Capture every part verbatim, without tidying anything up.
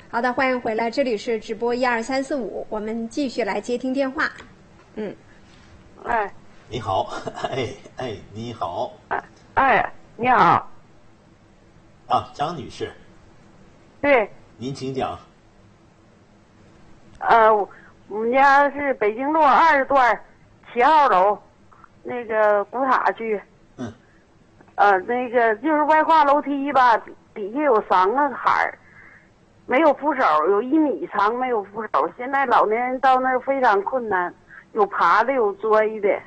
好的，欢迎回来，这里是直播一二三四五，我们继续来接听电话。嗯， 哎， 你好，哎哎，你好， 哎哎，你好， 啊，张女士， 对， 您请讲。 呃，我们家是北京路二段七号楼，那个古塔区。 嗯。 呃，那个就是外跨楼梯吧，底下有三个坎儿，没有扶手，有一米长，没有扶手。现在老年人到那儿非常困难，有爬的，有追的。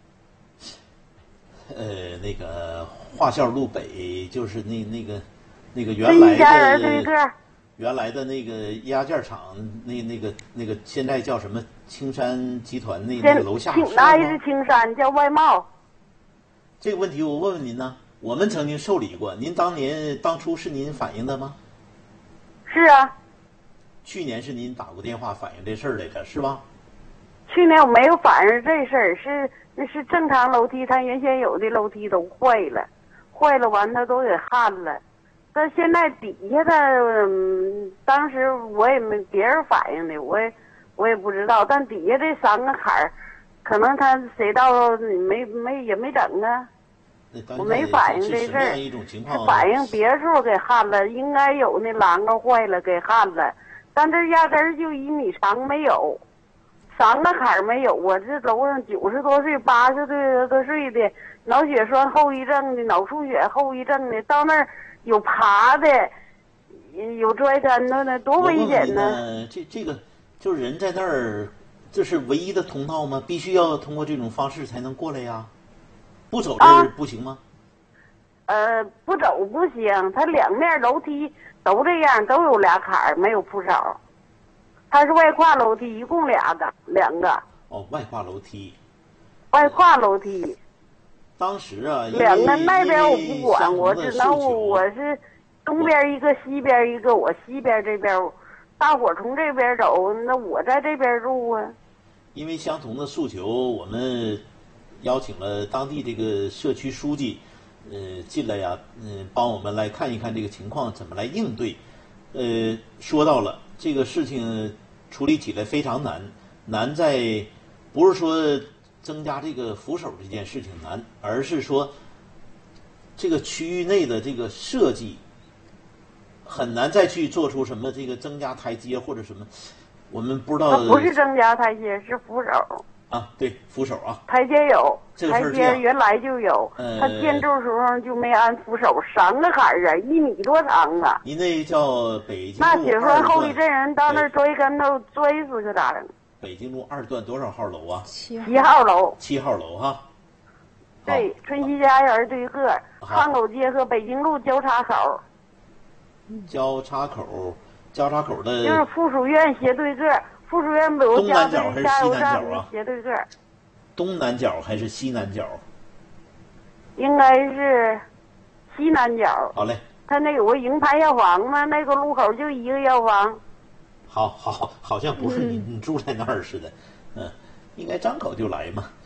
呃，那个华校路北就是那那个那个原来一家人对个。 原来的那个鸭件厂，那那个那个现在叫什么青山集团那那个楼下是吗？ 那是青山，叫外贸。 这个问题我问问您呢，我们曾经受理过，您当年当初是您反映的吗？ 是啊。 去年是您打过电话反映这事儿来着，是吧？ 去年我没有反映这事儿，是那是正常楼梯，它原先有的楼梯都坏了，坏了完它都给焊了。但现在底下的，嗯，当时我也没别人反映的，我也我也不知道。但底下这三个坎儿，可能他谁到没没也没整啊，我没反映这事儿。是反映别处给焊了，应该有那栏杆坏了给焊了，但这压根儿就一米长没有，三个坎儿没有。我这楼上九十多岁、八十多多岁的脑血栓后遗症的、脑出血后遗症的，到那儿。有爬的，有摔跟头的，多危险呢！这这个就是人在那儿，这是唯一的通道吗？必须要通过这种方式才能过来呀？不走这儿不行吗？ 啊、呃，不走不行，它两面楼梯都这样，都有俩坎儿，没有扶手。它是外跨楼梯，一共俩个，两个。 哦，外跨楼梯。 外跨楼梯。 当时啊， 两个那边我不管，我只能我是东边一个，西边一个，我西边这边，大伙从这边走，那我在这边住啊。 因为相同的诉求，我们邀请了当地这个社区书记，呃，进来呀，嗯、呃，帮我们来看一看这个情况怎么来应对。呃，说到了这个事情处理起来非常难，难在不是说。增加这个扶手这件事情难，而是说这个区域内的这个设计很难再去做出什么这个增加台阶或者什么，我们不知道。 它不是增加台阶，是扶手。 啊，对，扶手啊。 台阶有， 这个台阶原来就有， 呃、 它建筑时候就没安扶手，三个坎儿啊，一米多长啊。 您那叫北京路那血栓后遗症人到那儿摔跟头摔死可咋整？ 北京路二段多少号楼啊？ 七号楼。 七号楼哈。 对，春熙家园对个，汉口街和北京路交叉口。 交叉口，交叉口的。 就是附属院斜对个，附属院有东南角还是西南角啊？ 斜对个。 东南角还是西南角？ 应该是西南角。 好嘞。 他那有个营盘药房嘛，那个路口就一个药房。 好好，好像不是你你住在那儿似的，嗯，应该张口就来嘛。